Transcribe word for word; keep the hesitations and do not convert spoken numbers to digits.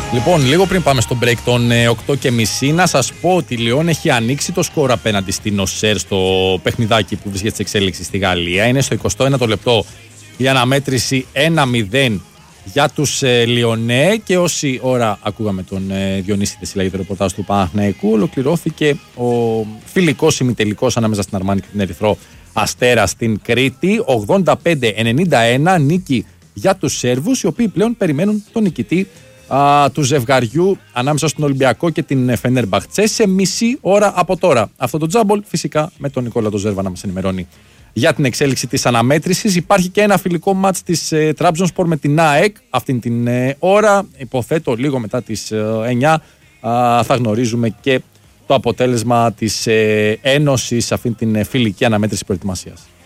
Λοιπόν, λίγο πριν πάμε στο break των οκτώ και μισή, να σας πω ότι η Λιόν έχει ανοίξει το σκορ απέναντι στην Οσέρ στο παιχνιδάκι που βρίσκεται σε εξέλιξη στη Γαλλία. Είναι στο εικοστό ένατο λεπτό η αναμέτρηση ένα μηδέν για τους ε, Λιονέ, και όση ώρα ακούγαμε τον ε, Διονύση Δεσίλα, το ρεπορτάζ του Παναθηναϊκού, ολοκληρώθηκε ο φιλικός ημιτελικός ανάμεσα στην Αρμάνη και την Ερυθρό Αστέρα στην Κρήτη. ογδόντα πέντε ενενήντα ένα νίκη για τους Σέρβους, οι οποίοι πλέον περιμένουν τον νικητή α, του ζευγαριού ανάμεσα στον Ολυμπιακό και την Φενέρμπαχτσε σε μισή ώρα από τώρα. Αυτό το τζάμπολ φυσικά με τον Νικόλα τον Ζέρβα να μας ενημερώνει για την εξέλιξη της αναμέτρησης. Υπάρχει και ένα φιλικό μάτς της ε, Τραμπζονσπορ με την ΑΕΚ αυτήν την ε, ώρα. Υποθέτω λίγο μετά τις ε, εννιά ε, θα γνωρίζουμε και το αποτέλεσμα της ε, Ένωσης αυτήν την ε, φιλική αναμέτρηση προετοιμασίας.